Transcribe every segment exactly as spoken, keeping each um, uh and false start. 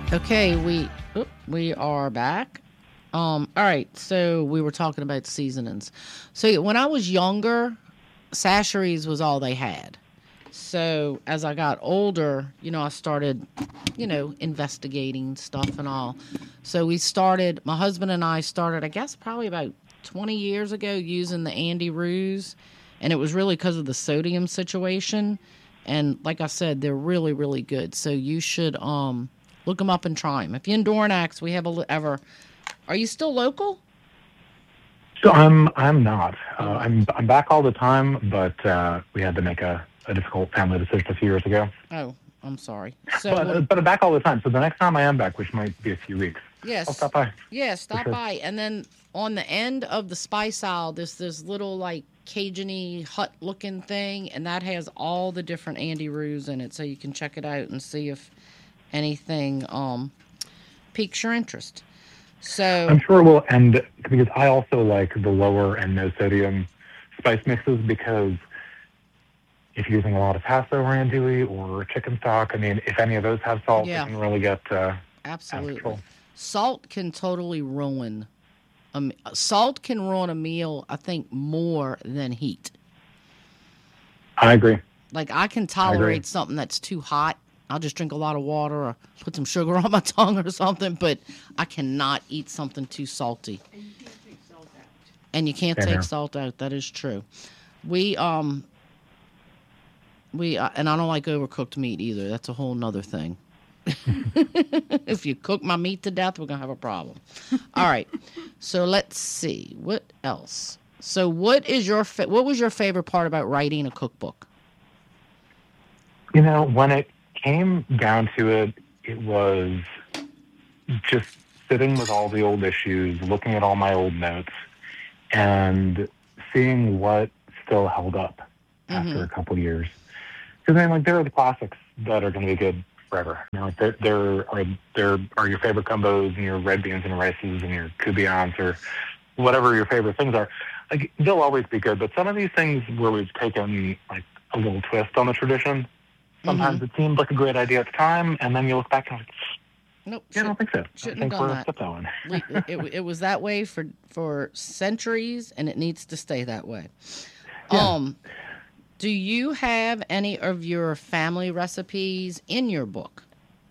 Okay, we oop, we are back. Um, all right, so we were talking about seasonings. So yeah, when I was younger, Sasheries was all they had. So as I got older, you know, I started, you know, investigating stuff and all. So we started, my husband and I started, I guess, probably about twenty years ago using the Andy Ruse. And it was really because of the sodium situation. And like I said, they're really, really good. So you should um, look them up and try them. If you're in Dornax, we have a, li- ever, are you still local? So I'm I'm not. You're Uh, not. I'm I'm back all the time, but uh, we had to make a, a difficult family decision a few years ago. Oh, I'm sorry. So But what, uh, but I'm back all the time. So the next time I am back, which might be a few weeks, I'll yes. stop by Yeah, for stop sure. by. And then on the end of the spice aisle, there's this little like Cajun-y hut looking thing, and that has all the different Andy Roos in it, so you can check it out and see if anything um piques your interest. I'm So sure it will end because I also like the lower and no sodium spice mixes because if you're using a lot of pesto or andouille or chicken stock, I mean, if any of those have salt, it yeah, can really get uh, out of absolutely. control. Salt can totally ruin a, me- salt can ruin a meal, I think, more than heat. I agree. Like I can I agree. tolerate something that's too hot. I'll just drink a lot of water or put some sugar on my tongue or something, but I cannot eat something too salty. And you can't Same take here. salt out. That is true. We um we uh, and I don't like overcooked meat either. That's a whole nother thing. If you cook my meat to death, we're gonna have a problem. All right. So let's see what else. So what is your fa- what was your favorite part about writing a cookbook? You know, when it came down to it, it was just sitting with all the old issues, looking at all my old notes, and seeing what still held up after Mm-hmm. a couple years. Because I mean, like there are the classics that are going to be good forever. You know, like there, there are there are your favorite combos and your red beans and rices and your coubions or whatever your favorite things are. Like they'll always be good. But some of these things where we've taken like a little twist on the tradition, Mm-hmm. sometimes it seemed like a great idea at the time, and then you look back and like, Nope. yeah, I Should don't think so. I shouldn't have think done we're that. stepped that one. We it, it was that way for for centuries, and it needs to stay that way. Yeah. Um, do you have any of your family recipes in your book?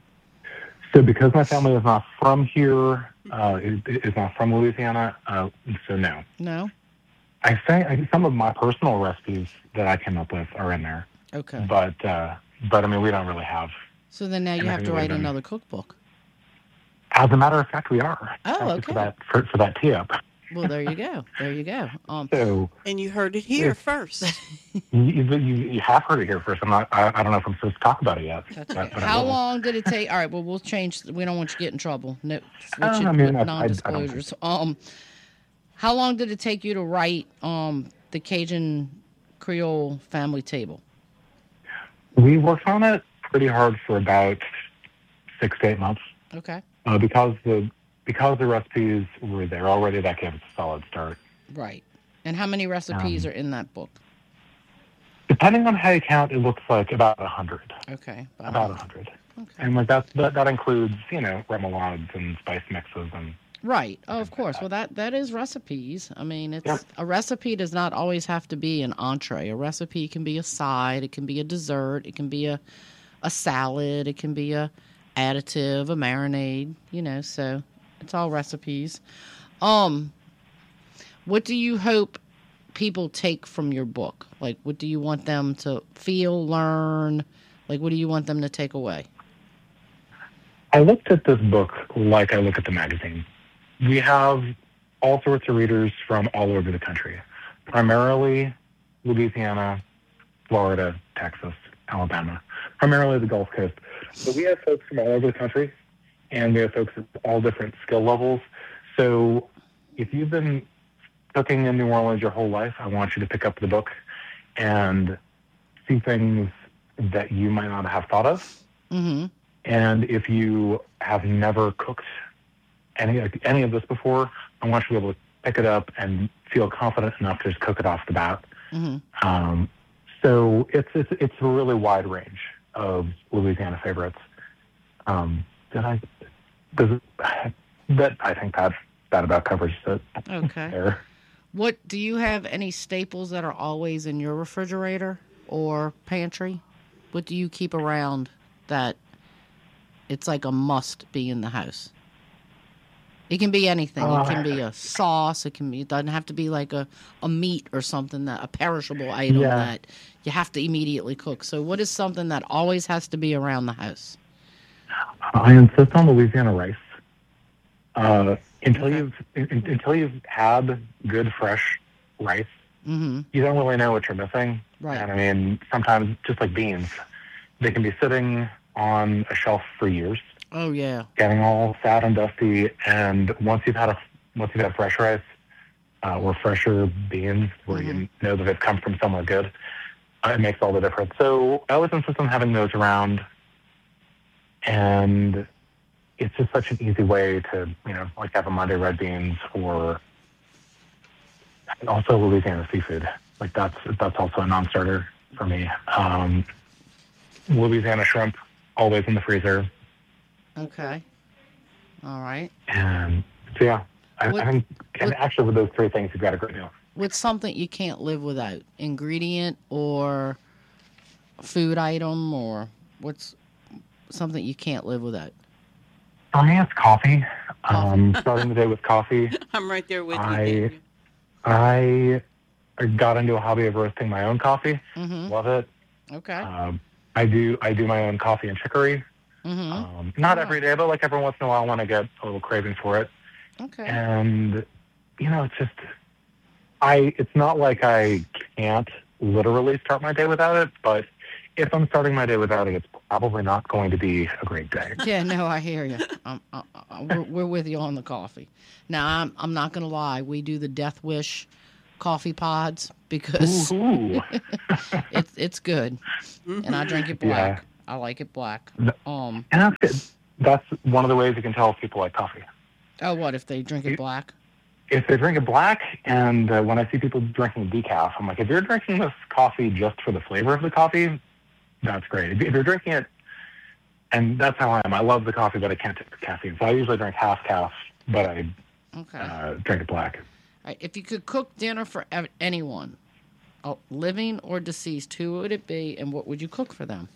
So because my family is not from here, uh, is, is not from Louisiana, uh, so no. No. I say I, some of my personal recipes that I came up with are in there, Okay. but uh, but I mean we don't really have So then now you have anything to that would have write been. another cookbook. As a matter of fact, we are. Oh, Thank you for okay. that for, for that tee up. Well, there you go. There you go. Um, So And you heard it here if first. you, you, you have heard it here first, I'm not. I, I don't know if I'm supposed to talk about it yet, that's okay. but, but I How will. long did it take? All right. Well, we'll change. We don't want you to get in trouble. No, Uh, what you I mean, what I, I, I don't think non-disclosures. Um, how long did it take you to write um the Cajun Creole family table? we worked on it pretty hard for about six to eight months Okay. uh, because the because the recipes were there already. That gave us a solid start. Right. And how many recipes Um, are in that book? Depending on how you count, it looks like about a hundred. Okay, about a About a hundred. hundred. Okay. And like that, that that includes, you know, remoulades and spice mixes and Right. Oh, of things like course. that. Well, that that is recipes. I mean, Yep. it's a recipe does not always have to be an entree. A recipe can be a side. It can be a dessert. It can be a a salad. It can be a additive, a marinade. You know, so it's all recipes. Um, what do you hope people take from your book? Like, what do you want them to feel, learn? Like, what do you want them to take away? I looked at this book like I look at the magazine. We have all sorts of readers from all over the country, primarily Louisiana, Florida, Texas, Alabama, primarily the Gulf Coast. But we have folks from all over the country, and we have folks at all different skill levels. So if you've been cooking in New Orleans your whole life, I want you to pick up the book and see things that you might not have thought of. Mm-hmm. And if you have never cooked any any of this before, I want you to be able to pick it up and feel confident enough to just cook it off the bat. Mm-hmm. Um, so it's, it's it's a really wide range of Louisiana favorites. Um, Did I? Does it, that I think that that about covers it. Okay. There. What do you have any staples that are always in your refrigerator or pantry? What do you keep around that it's like a must be in the house? It can be anything. Uh, It can be a sauce. It can be. It doesn't have to be like a, a meat or something that a perishable item Yeah. that you have to immediately cook. So, what is something that always has to be around the house? I insist on Louisiana rice. Uh, until Okay. you've in, until you've had good fresh rice, Mm-hmm. you don't really know what you're missing. Right. And I mean, sometimes just like beans, they can be sitting on a shelf for years, Oh yeah. getting all sad and dusty. And once you've had a once you've had fresh rice uh, or fresher beans, where Mhm. you know that they've come from somewhere good, uh, it makes all the difference. So I always insist on having those around, and it's just such an easy way to you know like have a Monday red beans or also Louisiana seafood. Like that's that's also a non-starter for me. Um, Louisiana shrimp, always in the freezer. Okay. All right. And so yeah, I, What- I think and what- actually with those three things, you've got a great deal. What's something you can't live without? Ingredient or food item, or what's something you can't live without? For me, it's coffee. Um, starting the day with coffee. I'm right there with you. I- Daniel. I got into a hobby of roasting my own coffee. Mm-hmm. Love it. Okay. Um, I do I do my own coffee and chicory. Mm-hmm. Um, not Oh. every day, but like every once in a while when I get a little craving for it. Okay. And you know, it's just I. It's not like I can't literally start my day without it, but if I'm starting my day without it, it's probably not going to be a great day. Yeah, no, I hear you. I'm, I, I, we're, we're with you on the coffee. Now, I'm I'm not gonna lie. We do the Death Wish coffee pods because Ooh. it's it's good, and I drink it Yeah. black. I like it black. No. Um. And that's good. That's one of the ways you can tell if people like coffee. Oh, what if they drink it black? If they drink it black, and uh, when I see people drinking decaf, I'm like, if you're drinking this coffee just for the flavor of the coffee, that's great. If if you're drinking it, and that's how I am. I love the coffee, but I can't take the caffeine. So I usually drink half calf, but I Okay. uh, drink it black. All right, if you could cook dinner for ev- anyone, oh, living or deceased, who would it be, and what would you cook for them?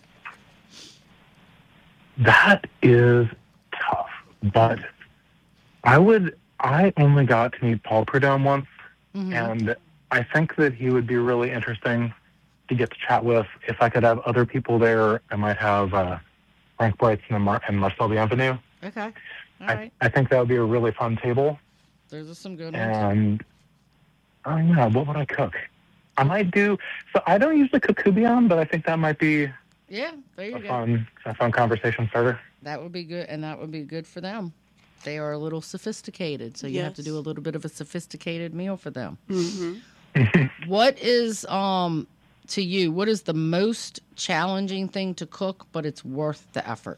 That is tough, but I would. I only got to meet Paul Prudhomme once, Mm-hmm. and I think that he would be really interesting to get to chat with. If I could have other people there, I might have uh, Frank Bryson and, Mar- and Marcel Bienvenu. Okay. All I, right. I think that would be a really fun table. Those are some good ones. And oh yeah, what would I cook? I might do. So I don't usually cook coubillon, but I think that might be Yeah, there you a go. fun, a fun conversation starter. That would be good, and that would be good for them. They are a little sophisticated, so you have to Yes. do a little bit of a sophisticated meal for them. Mhm. What is um to you? What is the most challenging thing to cook, but it's worth the effort?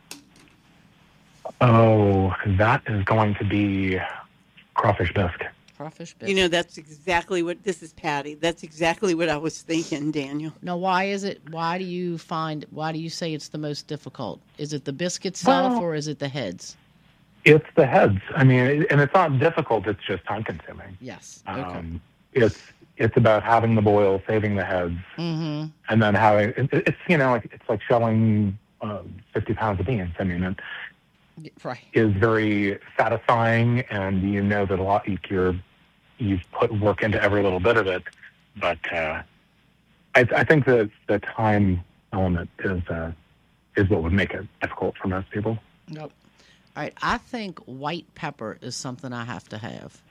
Oh, that is going to be crawfish bisque. Crawfish bisque. You know, that's exactly what, this is Patty. That's exactly what I was thinking, Daniel. Now, why is it? Why do you find? Why do you say it's the most difficult? Is it the bisque itself, Well- or is it the heads? It's the heads. I mean, and it's not difficult. It's just time consuming. Yes. Okay. Um, it's it's about having the boil, saving the heads, mm-hmm. and then having it, it's you know like it's like shelling uh, fifty pounds of beans. I mean, it Right. is very satisfying, and you know that a lot you're you've put work into every little bit of it. But uh, I, I think that the time element is uh, is what would make it difficult for most people. Nope. All right. I think white pepper is something I have to have.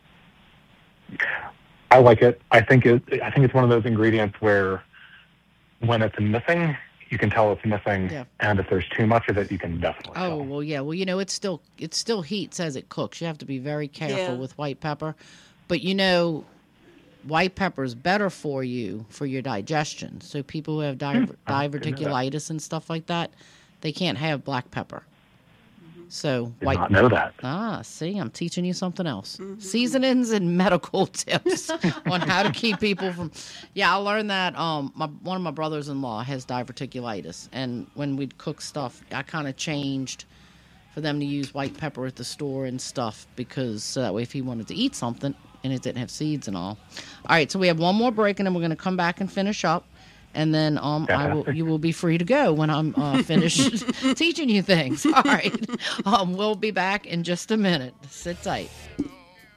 I like it. I think it. I think it's one of those ingredients where, when it's missing, you can tell it's missing, Yeah. and if there's too much of it, you can definitely Oh tell. well, yeah. Well, you know, it's still it still heats as it cooks. You have to be very careful Yeah. with white pepper, but you know, white pepper is better for you for your digestion. So people who have di- Hmm, I didn't know that. diverticulitis and stuff like that, they can't have black pepper. So Did white. not know that. Ah, see, I'm teaching you something else. Mhm. Seasonings and medical tips on how to keep people from. Yeah, I learned that. Um, my one of my brothers-in-law has diverticulitis, and when we'd cook stuff, I kind of changed for them to use white pepper at the store and stuff, because so that way if he wanted to eat something and it didn't have seeds and all. All right, so we have one more break, and then we're going to come back and finish up. And then um, I will, you will be free to go when I'm uh, finished teaching you things. All right. Um, we'll be back in just a minute. Sit tight.